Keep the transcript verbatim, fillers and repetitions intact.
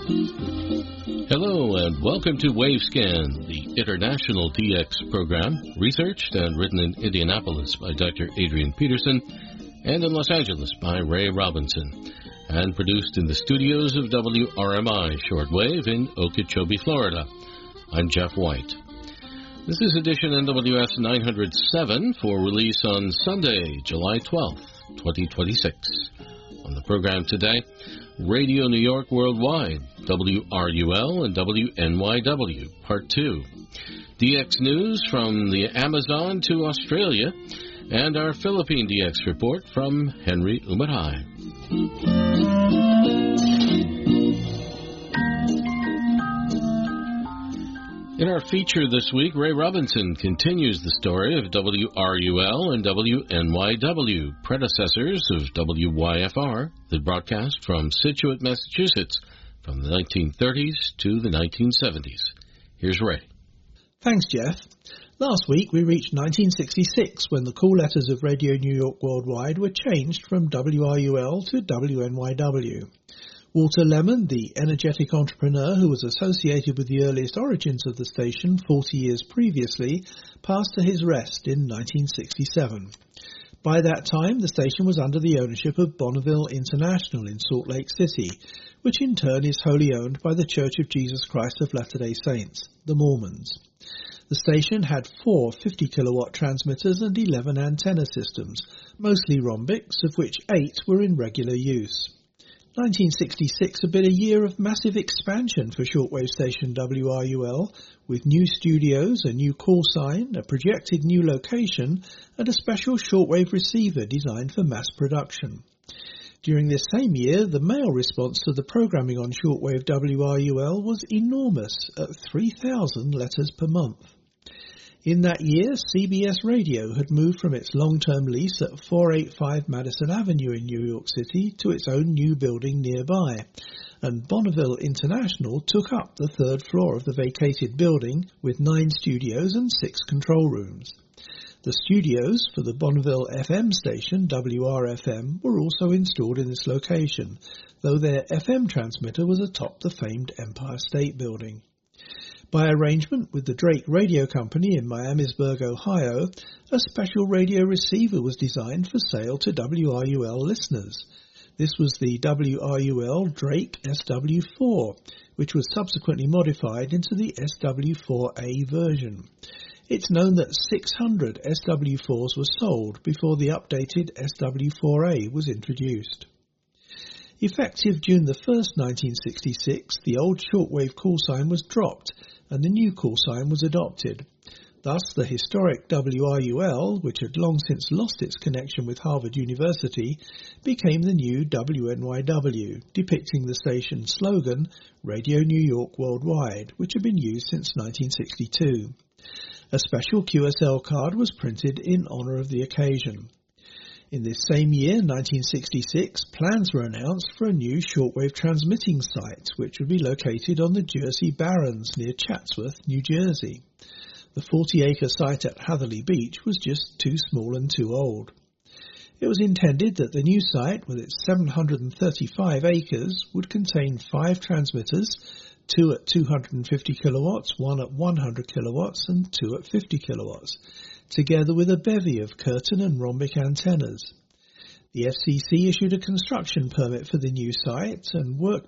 Hello and welcome to WaveScan, the international D X program, researched and written in Indianapolis by Doctor Adrian Peterson and in Los Angeles by Ray Robinson, and produced in the studios of W R M I Shortwave in Okeechobee, Florida. I'm Jeff White. This is edition N W S nine oh seven for release on Sunday, July twelfth, twenty twenty-six. On the program today, Radio New York Worldwide, W R U L and W N Y W, Part two. D X News from the Amazon to Australia, and our Philippine D X report from Henry Umatai. In our feature this week, Ray Robinson continues the story of W R U L and W N Y W, predecessors of W Y F R, that broadcast from Scituate, Massachusetts, from the nineteen thirties to the nineteen seventies. Here's Ray. Thanks, Jeff. Last week we reached nineteen sixty-six, when the call letters of Radio New York Worldwide were changed from W R U L to W N Y W. Walter Lemon, the energetic entrepreneur who was associated with the earliest origins of the station forty years previously, passed to his rest in nineteen sixty-seven. By that time, the station was under the ownership of Bonneville International in Salt Lake City, which in turn is wholly owned by the Church of Jesus Christ of Latter-day Saints, the Mormons. The station had four fifty kilowatt transmitters and eleven antenna systems, mostly rhombics, of which eight were in regular use. nineteen sixty-six had been a year of massive expansion for shortwave station W R U L, with new studios, a new call sign, a projected new location, and a special shortwave receiver designed for mass production. During this same year, the mail response to the programming on shortwave W R U L was enormous, at three thousand letters per month. In that year, C B S Radio had moved from its long-term lease at four eighty-five Madison Avenue in New York City to its own new building nearby, and Bonneville International took up the third floor of the vacated building with nine studios and six control rooms. The studios for the Bonneville F M station, W R F M, were also installed in this location, though their F M transmitter was atop the famed Empire State Building. By arrangement with the Drake Radio Company in Miamisburg, Ohio, a special radio receiver was designed for sale to W R U L listeners. This was the W R U L Drake S W four, which was subsequently modified into the S W four A version. It's known that six hundred S W fours were sold before the updated S W four A was introduced. Effective June the first, nineteen sixty-six, the old shortwave call sign was dropped and the new call sign was adopted. Thus, the historic W R U L, which had long since lost its connection with Harvard University, became the new W N Y W, depicting the station's slogan, Radio New York Worldwide, which had been used since nineteen sixty-two. A special Q S L card was printed in honor of the occasion. In this same year, nineteen sixty-six, plans were announced for a new shortwave transmitting site, which would be located on the Jersey Barrens near Chatsworth, New Jersey. The forty-acre site at Hatherley Beach was just too small and too old. It was intended that the new site, with its seven hundred thirty-five acres, would contain five transmitters, two at two hundred fifty kilowatts, one at one hundred kilowatts, and two at fifty kilowatts, together with a bevy of curtain and rhombic antennas. The F C C issued a construction permit for the new site, and work